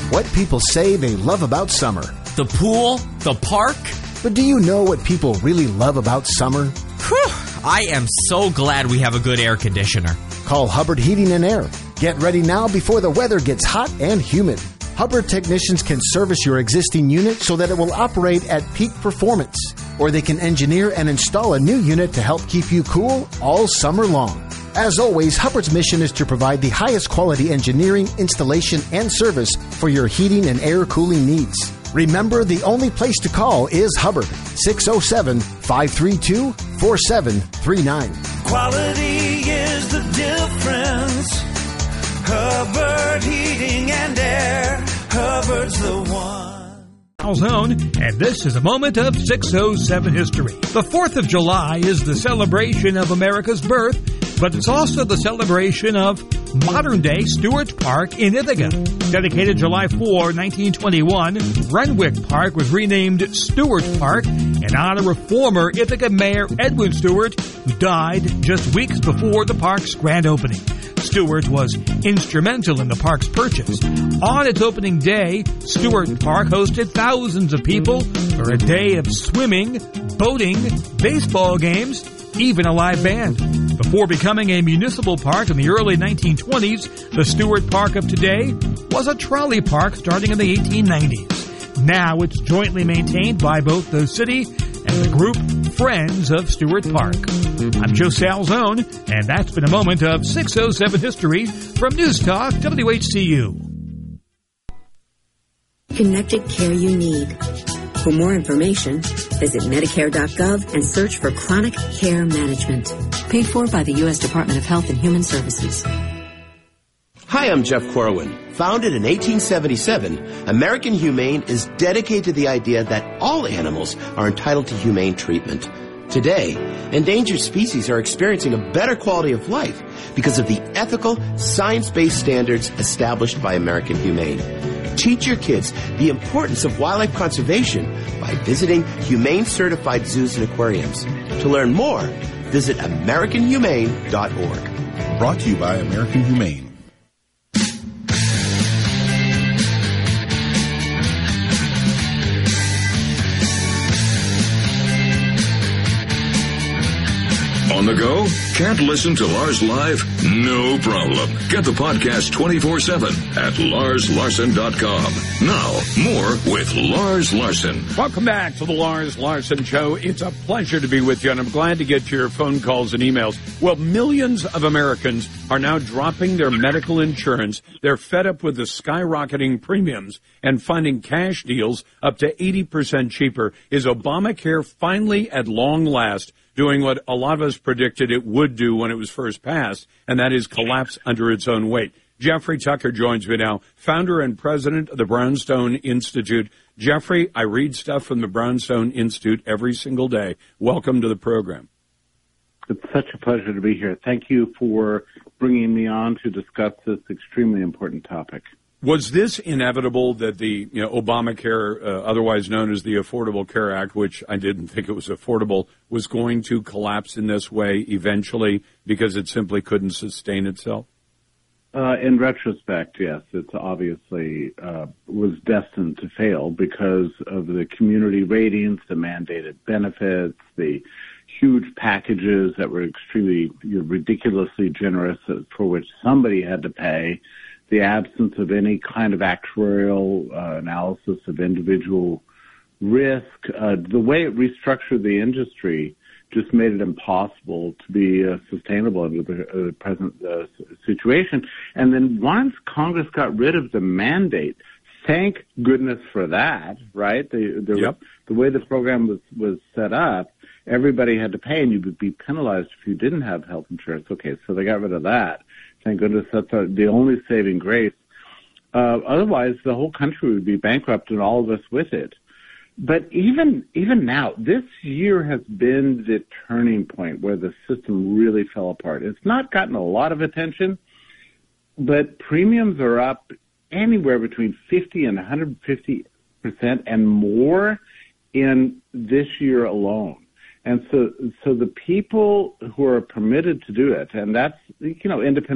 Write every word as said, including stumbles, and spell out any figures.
What people say they love about summer. The pool, the park. But do you know what people really love about summer? Whew, I am so glad we have a good air conditioner. Call Hubbard Heating and Air. Get ready now before the weather gets hot and humid. Hubbard technicians can service your existing unit so that it will operate at peak performance, or they can engineer and install a new unit to help keep you cool all summer long. As always, Hubbard's mission is to provide the highest quality engineering, installation, and service for your heating and air cooling needs. Remember, the only place to call is Hubbard, six oh seven, five three two, four seven three nine. Quality is the difference. Hubbard Heating and Air. Hubbard's the one. Zone, and this is a moment of six oh seven history. The fourth of July is the celebration of America's birth, but it's also the celebration of modern-day Stewart Park in Ithaca. Dedicated July fourth, nineteen twenty-one, Renwick Park was renamed Stewart Park in honor of former Ithaca Mayor Edwin Stewart, who died just weeks before the park's grand opening. Stewart was instrumental in the park's purchase. On its opening day, Stewart Park hosted thousands of people for a day of swimming, boating, baseball games, even a live band. Before becoming a municipal park in the early nineteen twenties, the Stewart Park of today was a trolley park starting in the eighteen nineties. Now it's jointly maintained by both the city and the group Friends of Stewart Park. I'm Joe Salzone, and that's been a moment of six oh seven History from News Talk W H C U. Connected care you need. For more information, visit Medicare dot gov and search for Chronic Care Management. Paid for by the U S Department of Health and Human Services. Hi, I'm Jeff Corwin. Founded in eighteen seventy-seven, American Humane is dedicated to the idea that all animals are entitled to humane treatment. Today, endangered species are experiencing a better quality of life because of the ethical, science-based standards established by American Humane. Teach your kids the importance of wildlife conservation by visiting humane-certified zoos and aquariums. To learn more, visit American Humane dot org. Brought to you by American Humane. On the go? Can't listen to Lars live? No problem. Get the podcast twenty-four seven at lars larson dot com. Now, more with Lars Larson. Welcome back to the Lars Larson Show. It's a pleasure to be with you, and I'm glad to get your phone calls and emails. Well, millions of Americans are now dropping their medical insurance. They're fed up with the skyrocketing premiums and finding cash deals up to eighty percent cheaper. Is Obamacare finally, at long last, doing what a lot of us predicted it would do when it was first passed, and that is collapse under its own weight? Jeffrey Tucker joins me now, founder and president of the Brownstone Institute. Jeffrey, I read stuff from the Brownstone Institute every single day. Welcome to the program. It's such a pleasure to be here. Thank you for bringing me on to discuss this extremely important topic. Was this inevitable that the you know, Obamacare, uh, otherwise known as the Affordable Care Act, which I didn't think it was affordable, was going to collapse in this way eventually because it simply couldn't sustain itself? Uh, in retrospect, yes, it's obviously uh, was destined to fail because of the community ratings, the mandated benefits, the huge packages that were extremely you know, ridiculously generous for which somebody had to pay, the absence of any kind of actuarial uh, analysis of individual risk, uh, the way it restructured the industry just made it impossible to be uh, sustainable under the uh, present uh, situation. And then once Congress got rid of the mandate, thank goodness for that, right? The, the, yep. the way the program was, was set up, everybody had to pay, and you would be penalized if you didn't have health insurance. Okay, so they got rid of that. Thank goodness that's the only saving grace. Uh, otherwise, the whole country would be bankrupt, and all of us with it. But even even now, this year has been the turning point where the system really fell apart. It's not gotten a lot of attention, but premiums are up anywhere between fifty and one hundred fifty percent and more in this year alone. And so, so the people who are permitted to do it, and that's, you know, independent